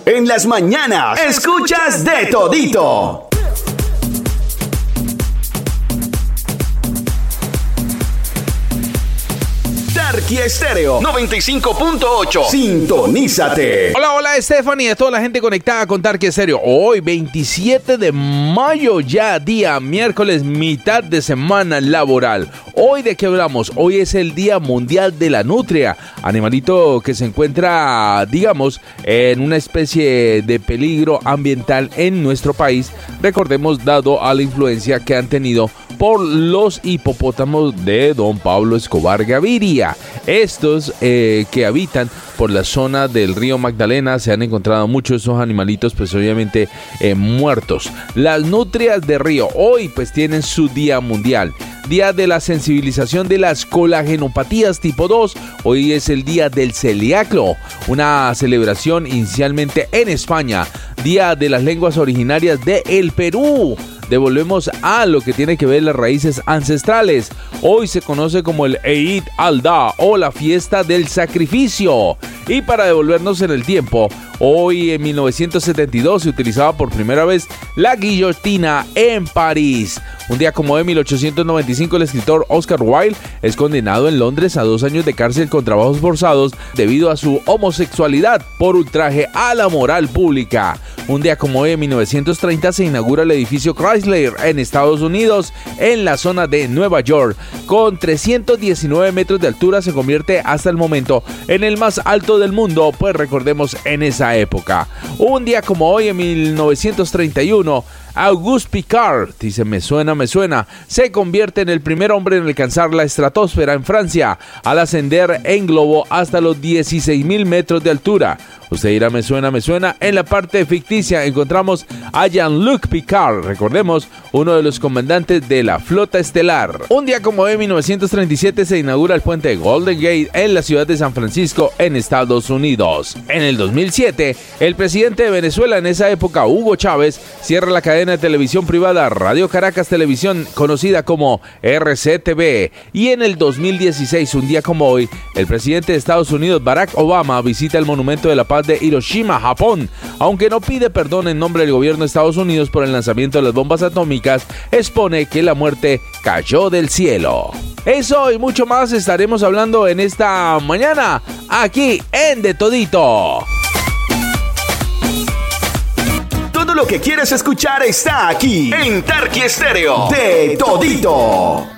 En las mañanas, escuchas de todito. Tarqui Estéreo 95.8. Sintonízate. Hola Stephanie, a toda la gente conectada con Tarqui Estéreo. Hoy 27 de mayo, ya día miércoles, mitad de semana laboral. Hoy ¿de qué hablamos? Hoy es el Día Mundial de la Nutria, animalito que se encuentra, digamos, en una especie de peligro ambiental en nuestro país. Recordemos, dado a la influencia que han tenido por los hipopótamos de don Pablo Escobar Gaviria. Estos que habitan por la zona del río Magdalena, se han encontrado muchos de esos animalitos, pues obviamente muertos. Las nutrias de río hoy pues tienen su día mundial. Día de la sensibilización de las colagenopatías tipo 2. Hoy es el día del celíaco, una celebración inicialmente en España. Día de las lenguas originarias del Perú. Devolvemos a lo que tiene que ver las raíces ancestrales. Hoy se conoce como el Eid al-Adha o la fiesta del sacrificio. Y para devolvernos en el tiempo, hoy en 1972 se utilizaba por primera vez la guillotina en París. Un día como de 1895, el escritor Oscar Wilde es condenado en Londres a 2 años de cárcel con trabajos forzados debido a su homosexualidad por ultraje a la moral pública. Un día como hoy, en 1930, se inaugura el edificio Chrysler en Estados Unidos, en la zona de Nueva York. Con 319 metros de altura, se convierte hasta el momento en el más alto del mundo, pues recordemos en esa época. Un día como hoy, en 1931, Auguste Piccard, dice me suena, se convierte en el primer hombre en alcanzar la estratosfera en Francia, al ascender en globo hasta los 16.000 metros de altura. Usted dirá me suena. En la parte ficticia encontramos a Jean-Luc Picard, recordemos, uno de los comandantes de la flota estelar. Un día como hoy, en 1937, se inaugura el puente de Golden Gate en la ciudad de San Francisco, en Estados Unidos. En el 2007, el presidente de Venezuela en esa época, Hugo Chávez, cierra la cadena de televisión privada Radio Caracas Televisión, conocida como RCTV. Y en el 2016, un día como hoy, el presidente de Estados Unidos, Barack Obama, visita el monumento de la paz de Hiroshima, Japón. Aunque no pide perdón en nombre del gobierno de Estados Unidos por el lanzamiento de las bombas atómicas, expone que la muerte cayó del cielo. Eso y mucho más estaremos hablando en esta mañana, aquí en De Todito. Todo lo que quieres escuchar está aquí en Tarqui Estéreo. De Todito.